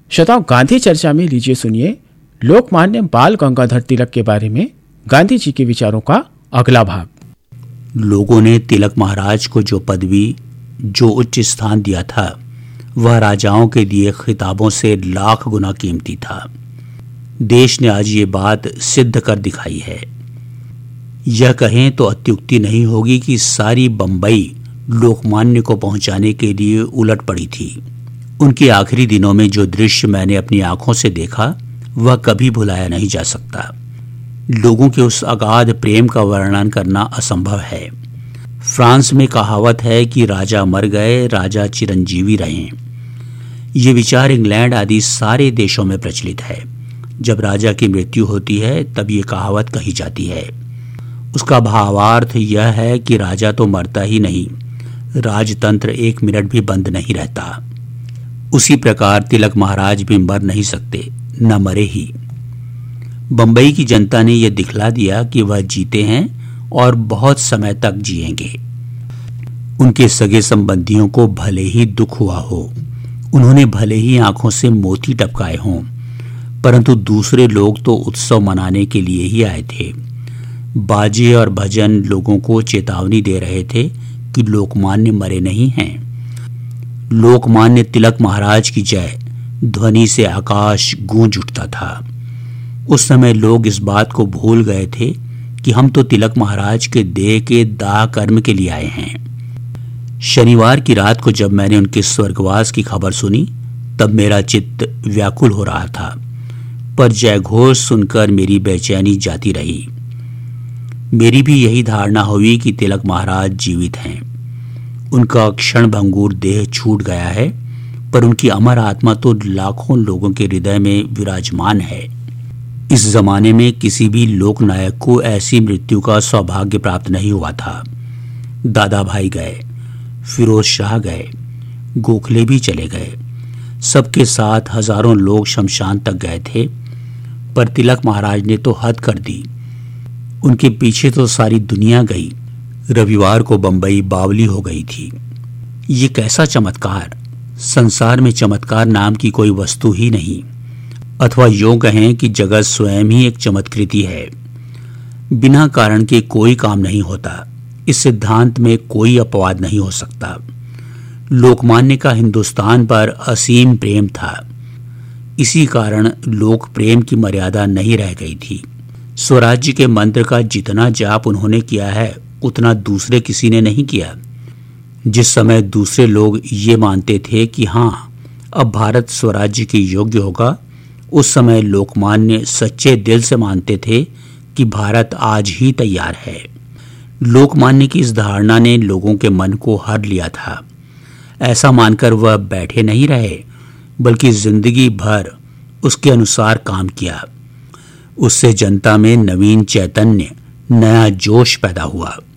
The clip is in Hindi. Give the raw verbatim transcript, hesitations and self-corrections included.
श्रोताओं, गांधी चर्चा में लीजिए सुनिए लोकमान्य बाल गंगाधर तिलक के बारे में गांधी जी के विचारों का अगला भाग। लोगों ने तिलक महाराज को जो पदवी, जो उच्च स्थान दिया था, वह राजाओं के दिए खिताबों से लाख गुना कीमती था। देश ने आज ये बात सिद्ध कर दिखाई है। यह कहें तो अत्युक्ति नहीं होगी कि सारी बंबई लोकमान्य को पहुंचाने के लिए उलट पड़ी थी। उनके आखिरी दिनों में जो दृश्य मैंने अपनी आंखों से देखा वह कभी भुलाया नहीं जा सकता। लोगों के उस अगाध प्रेम का वर्णन करना असंभव है। फ्रांस में कहावत है कि राजा मर गए, राजा चिरंजीवी रहे। ये विचार इंग्लैंड आदि सारे देशों में प्रचलित है। जब राजा की मृत्यु होती है तब ये कहावत कही जाती है। उसका भावार्थ यह है कि राजा तो मरता ही नहीं, राजतंत्र एक मिनट भी बंद नहीं रहता। उसी प्रकार तिलक महाराज भी मर नहीं सकते, न मरे ही। बंबई की जनता ने यह दिखला दिया कि वह जीते हैं और बहुत समय तक जिएंगे। उनके सगे संबंधियों को भले ही दुख हुआ हो, उन्होंने भले ही आंखों से मोती टपकाए हों, परंतु दूसरे लोग तो उत्सव मनाने के लिए ही आए थे। बाजे और भजन लोगों को चेतावनी दे रहे थे कि लोकमान्य मरे नहीं हैं। लोकमान्य तिलक महाराज की जय ध्वनि से आकाश गूंज उठता था। उस समय लोग इस बात को भूल गए थे कि हम तो तिलक महाराज के देह के दाह कर्म के लिए आए हैं। शनिवार की रात को जब मैंने उनके स्वर्गवास की खबर सुनी तब मेरा चित्त व्याकुल हो रहा था, पर जयघोष सुनकर मेरी बेचैनी जाती रही। मेरी भी यही धारणा हुई कि तिलक महाराज जीवित हैं। उनका क्षण भंगुर देह छूट गया है, पर उनकी अमर आत्मा तो लाखों लोगों के हृदय में विराजमान है। इस जमाने में किसी भी लोकनायक को ऐसी मृत्यु का सौभाग्य प्राप्त नहीं हुआ था। दादा भाई गए, फिरोज शाह गए, गोखले भी चले गए, सबके साथ हजारों लोग शमशान तक गए थे, पर तिलक महाराज ने तो हद कर दी। उनके पीछे तो सारी दुनिया गई। रविवार को बंबई बावली हो गई थी। ये कैसा चमत्कार! संसार में चमत्कार नाम की कोई वस्तु ही नहीं, अथवा यूं कहें कि जगत स्वयं ही एक चमत्कृति है। बिना कारण के कोई काम नहीं होता। इस सिद्धांत में कोई अपवाद नहीं हो सकता। लोकमान्य का हिंदुस्तान पर असीम प्रेम था। इसी कारण लोक प्रेम की मर्यादा नहीं रह गई थी। स्वराज्य के मंत्र का जितना जाप उन्होंने किया है उतना दूसरे किसी ने नहीं किया। जिस समय दूसरे लोग ये मानते थे कि हाँ, अब भारत स्वराज्य के योग्य होगा, उस समय लोकमान्य सच्चे दिल से मानते थे कि भारत आज ही तैयार है। लोकमान्य की इस धारणा ने लोगों के मन को हर लिया था। ऐसा मानकर वह बैठे नहीं रहे, बल्कि जिंदगी भर उसके अनुसार काम किया। उससे जनता में नवीन चैतन्य, नया जोश पैदा हुआ।